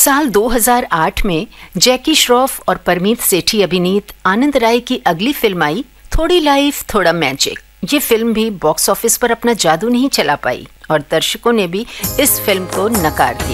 साल 2008 में जैकी श्रॉफ और परमीत सेठी अभिनीत आनंद राय की अगली फिल्म आई थोड़ी लाइफ थोड़ा मैजिक। ये फिल्म भी बॉक्स ऑफिस पर अपना जादू नहीं चला पाई और दर्शकों ने भी इस फिल्म को नकार दिया।